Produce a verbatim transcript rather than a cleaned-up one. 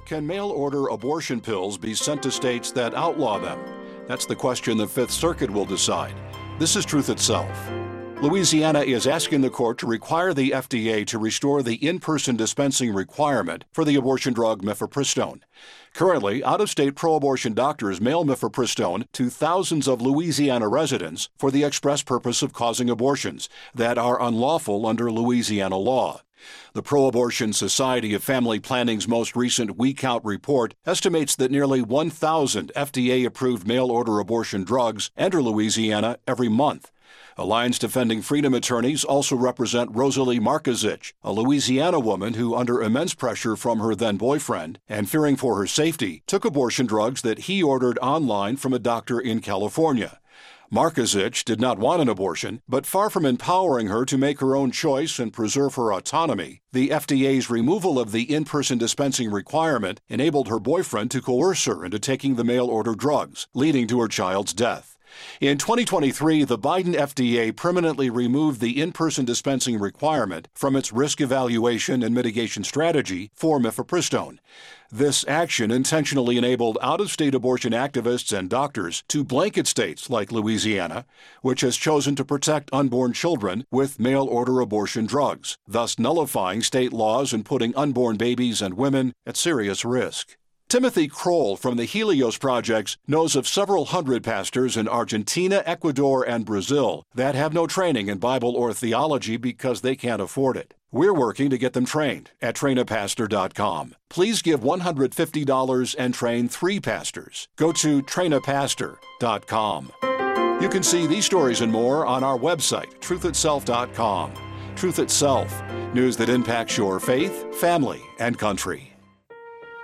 Can mail-order abortion pills be sent to states that outlaw them? That's the question the Fifth Circuit will decide. This is Truth Itself. Louisiana is asking the court to require the F D A to restore the in-person dispensing requirement for the abortion drug mifepristone. Currently, out-of-state pro-abortion doctors mail mifepristone to thousands of Louisiana residents for the express purpose of causing abortions that are unlawful under Louisiana law. The Pro-Abortion Society of Family Planning's most recent We Count report estimates that nearly one thousand F D A-approved mail-order abortion drugs enter Louisiana every month. Alliance Defending Freedom attorneys also represent Rosalie Markazich, a Louisiana woman who, under immense pressure from her then-boyfriend and fearing for her safety, took abortion drugs that he ordered online from a doctor in California. Markazich did not want an abortion, but far from empowering her to make her own choice and preserve her autonomy, the F D A's removal of the in-person dispensing requirement enabled her boyfriend to coerce her into taking the mail-order drugs, leading to her child's death. In twenty twenty-three, the Biden F D A permanently removed the in-person dispensing requirement from its risk evaluation and mitigation strategy for mifepristone. This action intentionally enabled out-of-state abortion activists and doctors to blanket states like Louisiana, which has chosen to protect unborn children with mail-order abortion drugs, thus nullifying state laws and putting unborn babies and women at serious risk. Timothy Kroll from the Helios Projects knows of several hundred pastors in Argentina, Ecuador, and Brazil that have no training in Bible or theology because they can't afford it. We're working to get them trained at train a pastor dot com. Please give one hundred fifty dollars and train three pastors. Go to train a pastor dot com. You can see these stories and more on our website, truth itself dot com. Truth Itself, news that impacts your faith, family, and country.